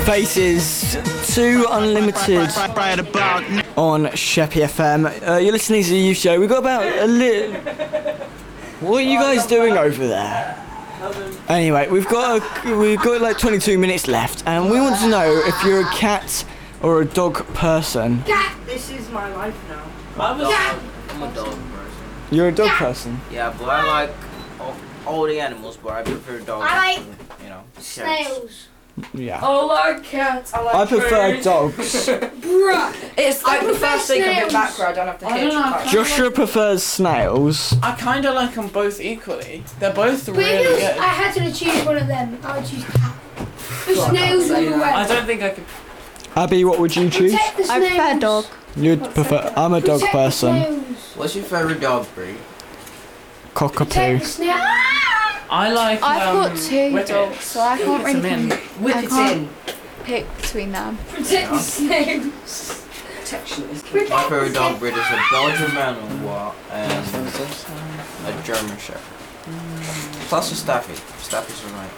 Faces to Unlimited on Sheppy FM. You're listening to the youth show. We've got about a little. What are you guys doing over there? Anyway, we've got like 22 minutes left, and we want to know if you're a cat or a dog person. This is my life now. I'm a dog person. You're a dog person. Yeah, but I like all the animals, but I prefer dogs. I like cats. snails. Yeah. I like cats. I prefer dogs. Bruh. It's like the prefer first thing a bit snails. back where I don't have to I hitch. don't know. Like, Joshua prefers snails. I kind of like them both equally. They're both But really if good. I had to choose one of them, I would choose cat. The snails all the I way. don't think I could. Abby, what would you choose? Protect the I snails. prefer dog. You'd prefer. I'm a dog Protect the person. snails. What's your favorite dog breed? Protect Cockapoo. the snails. I like. I've got two Whippets. dogs, so I can't Whippets really them in. Whip I it can't in. pick between them. Protect the snails. Protection is key. Protect My the favorite dog snails. breed is a Belgian Malinois and a German Shepherd. Plus a Staffy. Staffy's alright.